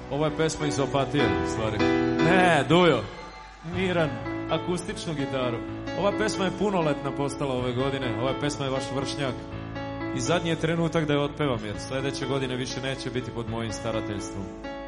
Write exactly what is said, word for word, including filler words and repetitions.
Ovo je pesma iz Opatije, u stvari. Ne, Dujo. Miran, akustičnu gitaru. Ova pesma je punoletna postala ove godine. Ova pesma je vaš vršnjak. I zadnji je trenutak da je otpevam, jer sledeće godine više neće biti pod mojim starateljstvom.